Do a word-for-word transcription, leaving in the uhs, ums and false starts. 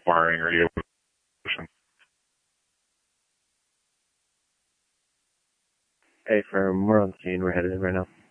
firing radio position. Hey, firm, we're on scene. We're headed in right now.